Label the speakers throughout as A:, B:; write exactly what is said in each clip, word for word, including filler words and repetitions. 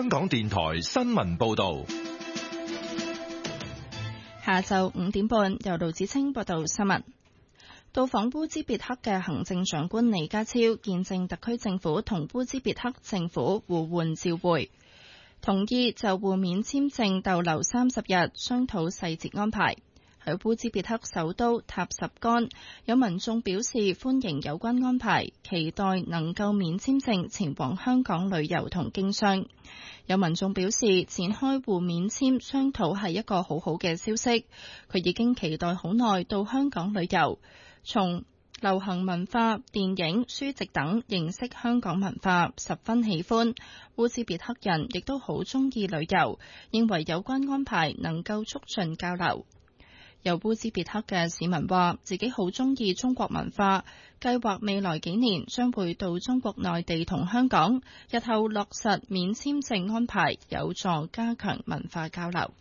A: 香港電台新聞報道。
B: 下晝五點半，由盧子清報道新聞。到訪烏茲別克嘅行政長官李家超見證特區政府同烏茲別克政府互換照會，同意就互免簽證逗留三十日，商討細節安排。喺烏茲別克首都塔什干，有民眾表示歡迎有關安排，期待能夠免簽證前往香港旅遊同經商。有民眾表示展開互免簽商討係一個好好嘅消息，佢已經期待好耐到香港旅遊，從流行文化、電影、書籍等認識香港文化，十分喜歡。烏茲別克人亦都好鍾意旅遊，認為有關安排能夠促進交流。有烏茲別克嘅市民話自己好鍾意中國文化，計劃未來幾年將會到中國內地同香港，日後落實免簽證安排，有助加強文化交流。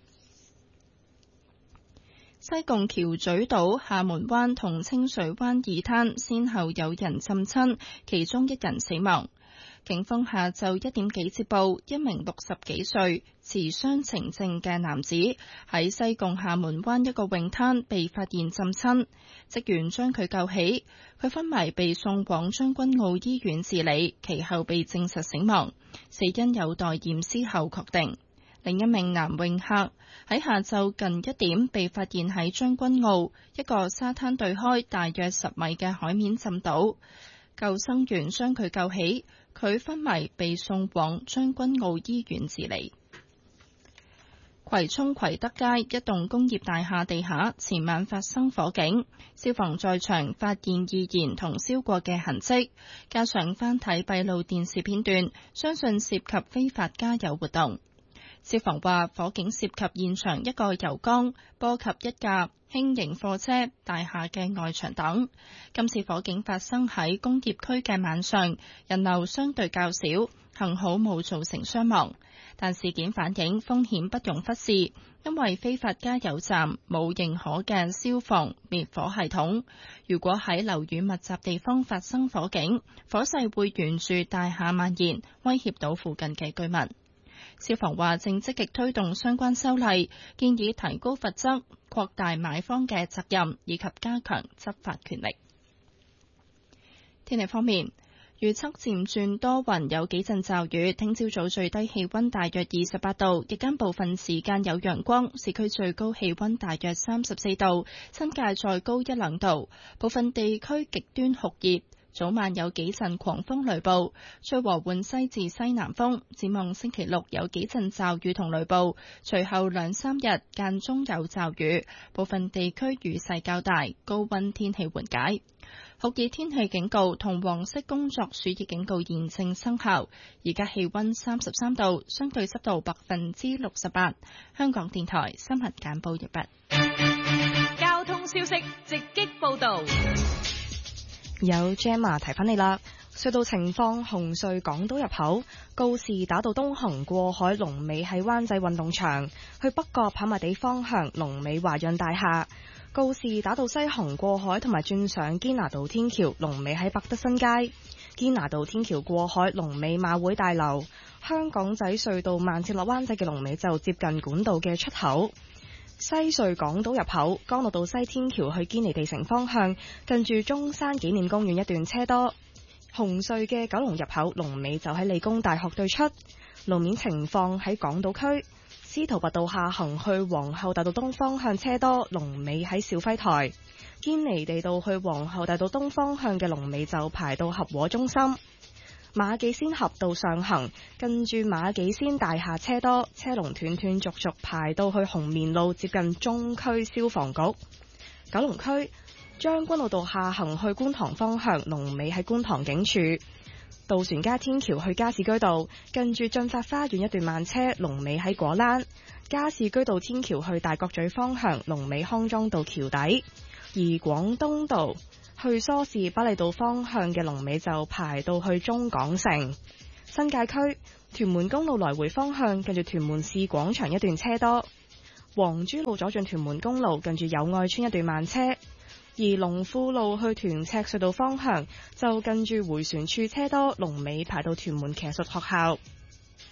B: 西貢橋咀島廈門灣同清水灣二灘先後有人浸親，其中一人死亡。警方下晝一點幾接報，一名六十幾歲持雙程證嘅男子喺西貢廈門灣一個泳灘被發現浸親，職員將佢救起，佢昏迷被送往將軍澳醫院治理，其後被證實死亡，死因有待驗屍後確定。另一名男泳客喺下晝近一點被發現喺將軍澳一個沙灘對開大約十米嘅海面浸倒，救生員將佢救起，佢昏迷被送往將軍澳醫院治理。葵涌葵德街一棟工業大廈地下前晚發生火警，消防在場發現易燃同燒過嘅痕跡，加上翻睇閉路電視片段，相信涉及非法加油活動。消防話火警涉及現場一個油缸，波及一架輕型貨車、大廈嘅外牆等。今次火警發生喺工業區嘅晚上，人流相對較少，幸好冇造成傷亡。但事件反映風險不容忽視，因為非法加油站冇認可嘅消防滅火系統。如果喺樓宇密集地方發生火警，火勢會沿住大廈蔓延，威脅到附近嘅居民。消防話正積極推動相關修例，建議提高罰則、擴大買方嘅責任，以及加強執法權力。天氣方面，預測漸轉多雲，有幾陣驟雨。聽朝早最低氣溫大約二十八度，日間部分時間有陽光，市區最高氣溫大約三十四度，新界再高一兩度，部分地區極端酷熱。早晚有幾陣狂風雷暴，吹和緩西至西南風。展望星期六有幾陣驟雨同雷暴，隨後兩三日間中有驟雨，部分地區雨勢較大，高溫天氣緩解。酷熱天氣警告同黃色工作暑熱警告現正生效。而家氣溫三十三度，相對濕度百分之六十八。香港電台新聞簡報完畢。
C: 交通消息直擊報道。
D: 有 Gemma 提翻你啦，隧道情況：紅隧港島入口告士打道東行過海龍尾喺灣仔運動場，去北角跑馬地方向龍尾華潤大廈；告士打道西行過海同埋轉上堅拿道天橋龍尾喺百德新街；堅拿道天橋過海龍尾馬會大樓；香港仔隧道慢線落灣仔嘅龍尾就接近管道嘅出口。西隧港島入口，干諾道西天橋去堅尼地城方向，近住中山紀念公園一段車多。紅隧嘅九龍入口，龍尾就喺理工大學對出。路面情況喺港島區，司徒拔道下行去皇后大道東方向車多，龍尾喺肇輝台。堅尼地道去皇后大道東方向嘅龍尾就排到合和中心。馬己仙峽道上行，近住馬己仙大廈車多，車龍斷斷續續排到去紅棉路，接近中區消防局。九龍區將軍澳道下行去觀塘方向，龍尾喺觀塘警署。渡船街天橋去加士居道，近住駿發花園一段慢車，龍尾喺果欄。加士居道天橋去大角咀方向，龍尾康莊道橋底。而廣東道去梳士巴利道方向嘅龍尾就排到去中港城。新界區屯門公路來回方向，近住屯門市廣場一段車多。黃珠路左進屯門公路，近住友愛村一段慢車。而龍富路去屯赤隧道方向，就近住迴旋處車多，龍尾排到屯門騎術學校。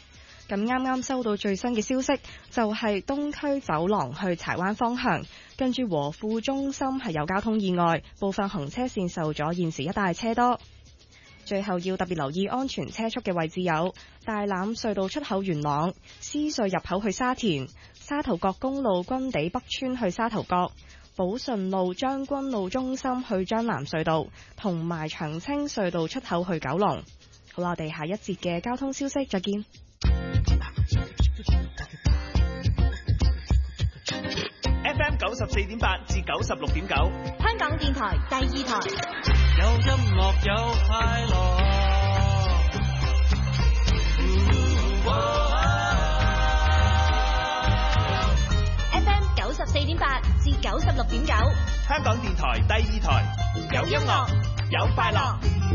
D: 咁啱啱收到最新嘅消息，就係東區走廊去柴灣方向，跟住和富中心係有交通意外，部分行車線受阻，現時一帶車多。最後要特別留意安全車速嘅位置有大欖隧道出口元朗、獅隧入口去沙田、沙頭角公路軍地北村去沙頭角、寶順路將軍路中心去將南隧道，同埋長青隧道出口去九龍。好啦，我哋下一節嘅交通消息再見。
E: F M 九十四點八至九十六點九，
C: 香港電台第二台，
F: 有音樂有快樂。
C: F M 九十四點八至九十六點九，
E: 香港電台第二台，有音樂有快樂。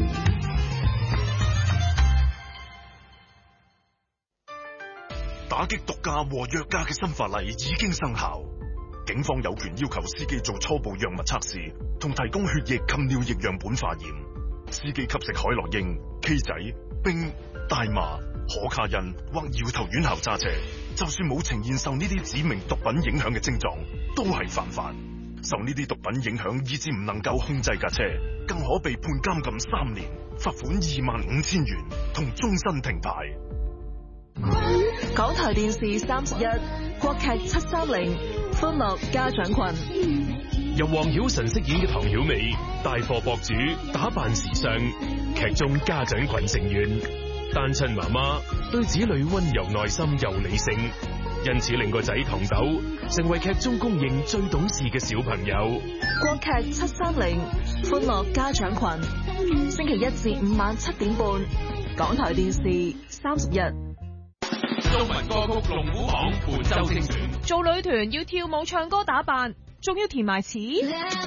G: 打擊毒駕和藥駕嘅新法例已經生效，警方有權要求司機做初步藥物測試，同提供血液及尿液樣本化驗。司機吸食海洛因、K 仔、冰、大麻、可卡因或搖頭丸後揸車，就算冇呈現受呢啲指明毒品影響嘅症狀，都係犯法。受呢啲毒品影響以致唔能夠控制架車，更可被判監禁三年、罰款二萬五千元同終身停牌。
H: 港台電視三十一，國劇七三零，歡樂家長群，
I: 由黃曉晨飾演嘅唐曉美，帶貨博主，打扮時尚。劇中家長群成員，單親媽媽對子女溫柔耐心又理性，因此令個仔唐豆成為劇中公認最懂事嘅小朋友。
H: 國劇七三零，歡樂家長群，星期一至五晚七點半，港台電視三十一。
A: 中文歌曲龍虎榜本周精選，
C: 做女團要跳舞、唱歌、打扮，仲要填埋詞。